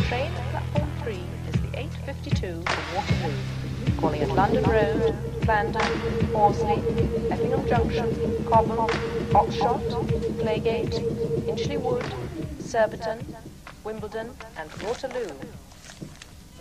train at platform 3 is the 8:52 for Waterloo, calling at London Road, Clarendon, Horsley, Effingham Junction, Cobham, Oxshott, Playgate, Inchley Wood, Surbiton, Wimbledon and Waterloo.